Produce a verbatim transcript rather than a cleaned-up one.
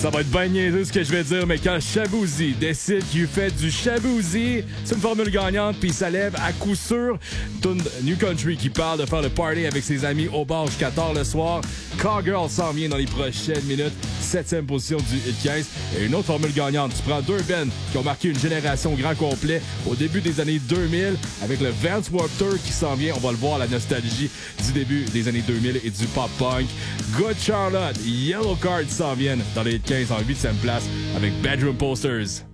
Ça va être bien niaiseux ce que je vais dire, mais quand Shaboozey décide qu'il fait du Shaboozey, c'est une formule gagnante, puis ça lève à coup sûr. Tune New Country qui parle de faire le party avec ses amis au bar jusqu'à tard le soir. Cowgirl s'en vient dans les prochaines minutes. Septième position du Hit quinze. Et une autre formule gagnante. Tu prends deux bands qui ont marqué une génération au grand complet au début des années deux mille avec le Vans Warped Tour qui s'en vient. On va le voir, la nostalgie du début des années deux mille et du pop-punk. Good Charlotte, Yellow Card s'en viennent dans les Hit quinze en huitième place avec Bedroom Posters.